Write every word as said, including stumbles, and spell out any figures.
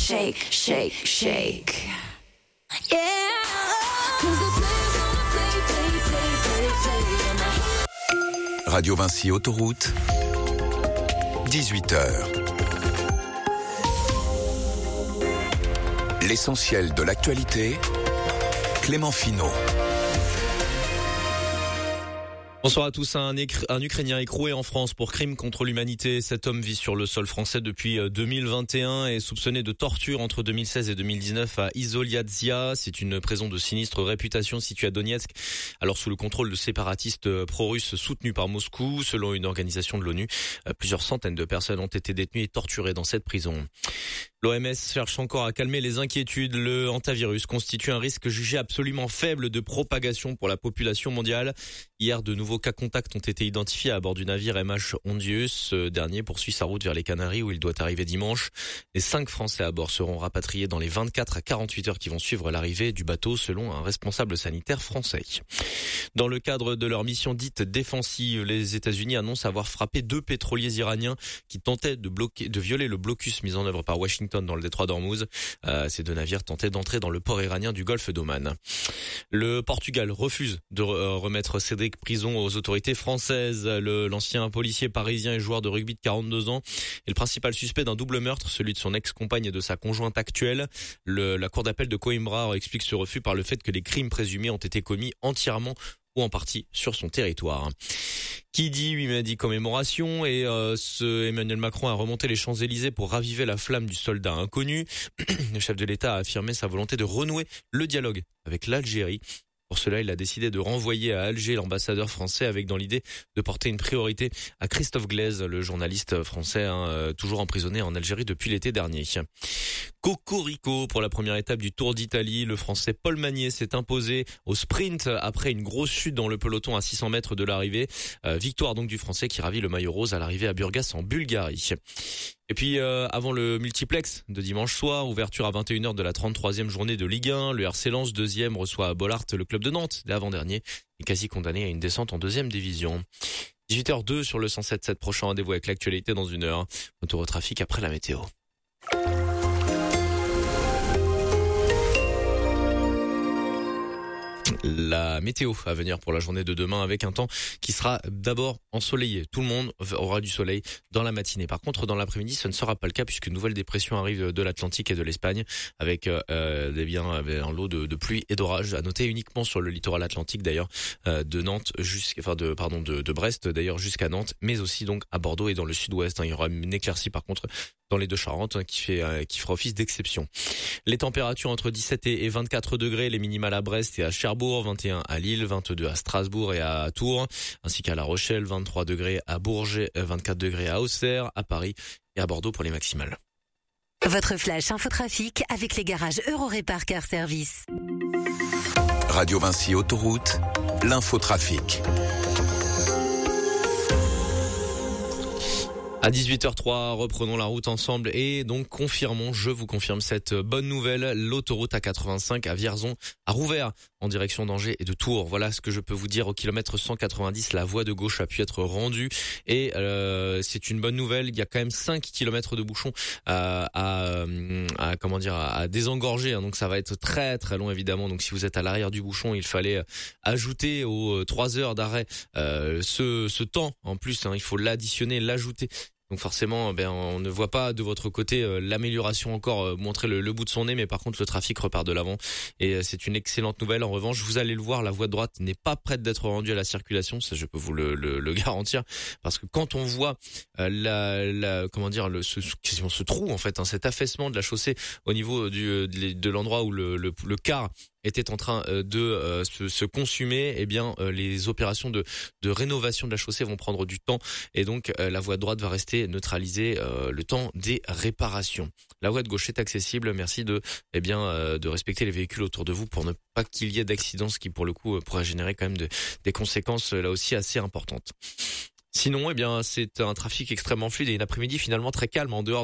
shake, shake, shake. Yeah. Radio Vinci Autoroute, dix-huit heures. L'essentiel de l'actualité, Clément Finot. Bonsoir à tous. Un, écr- un Ukrainien écroué en France pour crime contre l'humanité. Cet homme vit sur le sol français depuis deux mille vingt et un et est soupçonné de torture entre deux mille seize et deux mille dix-neuf à Izoliazia. C'est une prison de sinistre réputation située à Donetsk, alors sous le contrôle de séparatistes pro-russes soutenus par Moscou. Selon une organisation de l'ONU, plusieurs centaines de personnes ont été détenues et torturées dans cette prison. L'O M S cherche encore à calmer les inquiétudes. Le hantavirus constitue un risque jugé absolument faible de propagation pour la population mondiale. Hier, de nouveaux cas contacts ont été identifiés à bord du navire M H Hondius. Ce dernier poursuit sa route vers les Canaries où il doit arriver dimanche. Les cinq Français à bord seront rapatriés dans les vingt-quatre à quarante-huit heures qui vont suivre l'arrivée du bateau, selon un responsable sanitaire français. Dans le cadre de leur mission dite défensive, les États-Unis annoncent avoir frappé deux pétroliers iraniens qui tentaient de bloquer, de violer le blocus mis en œuvre par Washington dans le détroit d'Ormuz. Euh, ces deux navires tentaient d'entrer dans le port iranien du golfe d'Oman. Le Portugal refuse de re- remettre Cédric Prison aux autorités françaises. Le, l'ancien policier parisien et joueur de rugby de quarante-deux ans est le principal suspect d'un double meurtre, celui de son ex-compagne et de sa conjointe actuelle. Le, la cour d'appel de Coimbra explique ce refus par le fait que les crimes présumés ont été commis entièrement ou en partie sur son territoire. Qui dit huit mai dit commémoration et euh, ce Emmanuel Macron a remonté les Champs-Élysées pour raviver la flamme du soldat inconnu. Le chef de l'État a affirmé sa volonté de renouer le dialogue avec l'Algérie. Pour cela, il a décidé de renvoyer à Alger l'ambassadeur français avec dans l'idée de porter une priorité à Christophe Glaise, le journaliste français, hein, toujours emprisonné en Algérie depuis l'été dernier. Cocorico pour la première étape du Tour d'Italie. Le français Paul Magnier s'est imposé au sprint après une grosse chute dans le peloton à six cents mètres de l'arrivée. Euh, victoire donc du français qui ravit le maillot rose à l'arrivée à Burgas en Bulgarie. Et puis euh, avant le multiplex de dimanche soir, ouverture à vingt et une heures de la trente-troisième journée de Ligue un, le R C Lens deuxième reçoit à Bollaert le club de Nantes, l'avant-dernier, est quasi condamné à une descente en deuxième division. dix-huit heures deux sur le cent sept virgule sept, prochain rendez-vous avec l'actualité dans une heure. Retour au trafic après la météo. La météo à venir pour la journée de demain avec un temps qui sera d'abord ensoleillé. Tout le monde aura du soleil dans la matinée. Par contre, dans l'après-midi, ce ne sera pas le cas puisque une nouvelle dépression arrive de l'Atlantique et de l'Espagne avec euh, eh bien, un lot de, de pluie et d'orage à noter uniquement sur le littoral atlantique d'ailleurs, euh, de Nantes jusqu'à, enfin de pardon de, de Brest d'ailleurs jusqu'à Nantes, mais aussi donc à Bordeaux et dans le sud-ouest. Hein. Il y aura une éclaircie par contre dans les deux Charentes hein, qui fait euh, qui fera office d'exception. Les températures entre dix-sept et vingt-quatre degrés, les minimales à Brest et à Cherbourg, vingt et un à Lille, vingt-deux à Strasbourg et à Tours, ainsi qu'à La Rochelle, vingt-trois degrés à Bourges, vingt-quatre degrés à Auxerre, à Paris et à Bordeaux pour les maximales. Votre flash infotrafic avec les garages Eurorépar Car Service. Radio Vinci Autoroute, l'infotrafic. À dix-huit heures trois, reprenons la route ensemble et donc confirmons, je vous confirme cette bonne nouvelle, l'autoroute A quatre-vingt-cinq à Vierzon, à Rouvert, en direction d'Angers et de Tours. Voilà ce que je peux vous dire. Au kilomètre cent quatre-vingt-dix, la voie de gauche a pu être rendue et euh, c'est une bonne nouvelle. Il y a quand même cinq kilomètres de bouchons à, à, à comment dire à, à désengorger. Donc ça va être très très long évidemment. Donc si vous êtes à l'arrière du bouchon, il fallait ajouter aux trois heures d'arrêt euh, ce, ce temps. En plus, hein, il faut l'additionner, l'ajouter. Donc forcément, ben on ne voit pas de votre côté euh, l'amélioration encore euh, montrer le, le bout de son nez, mais par contre le trafic repart de l'avant et euh, c'est une excellente nouvelle. En revanche, vous allez le voir, la voie de droite n'est pas prête d'être rendue à la circulation, ça je peux vous le, le, le garantir, parce que quand on voit euh, la, la comment dire le ce, quasiment ce trou en fait, hein, cet affaissement de la chaussée au niveau du de, de l'endroit où le, le, le car était en train de euh, se, se consumer, eh bien euh, les opérations de, de rénovation de la chaussée vont prendre du temps et donc euh, la voie de droite va rester neutralisée euh, le temps des réparations. La voie de gauche est accessible. Merci de eh bien euh, de respecter les véhicules autour de vous pour ne pas qu'il y ait d'accidents, ce qui pour le coup euh, pourrait générer quand même de, des conséquences euh, là aussi assez importantes. Sinon, eh bien c'est un trafic extrêmement fluide et une après-midi finalement très calme en dehors